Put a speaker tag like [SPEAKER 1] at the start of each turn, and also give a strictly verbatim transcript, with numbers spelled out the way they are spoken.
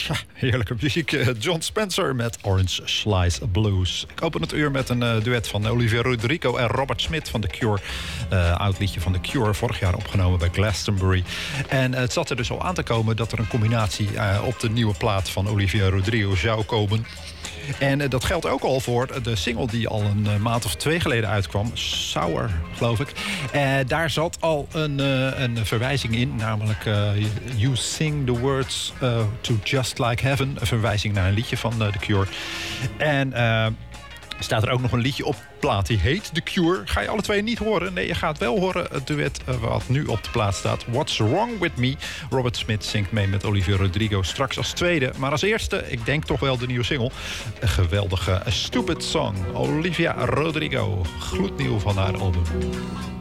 [SPEAKER 1] Ja, heerlijke muziek. John Spencer met Orange Slice Blues. Ik open het uur met een uh, duet van Olivia Rodrigo en Robert Smith van The Cure. Uh, oud liedje van The Cure, vorig jaar opgenomen bij Glastonbury. En uh, het zat er dus al aan te komen dat er een combinatie uh, op de nieuwe plaat van Olivia Rodrigo zou komen. En uh, dat geldt ook al voor de single die al een uh, maand of twee geleden uitkwam. Sour, geloof ik. Uh, daar zat al een, uh, een verwijzing in. Namelijk uh, You Sing the Words uh, to Just Like Heaven. Een verwijzing naar een liedje van uh, The Cure. En uh, staat er ook nog een liedje op plaat die heet The Cure. Ga je alle twee niet horen? Nee, je gaat wel horen het duet uh, wat nu op de plaat staat. What's Wrong With Me. Robert Smith zingt mee met Olivia Rodrigo straks als tweede. Maar als eerste, ik denk toch wel de nieuwe single. Een geweldige A Stupid Song. Olivia Rodrigo. Gloednieuw van haar album.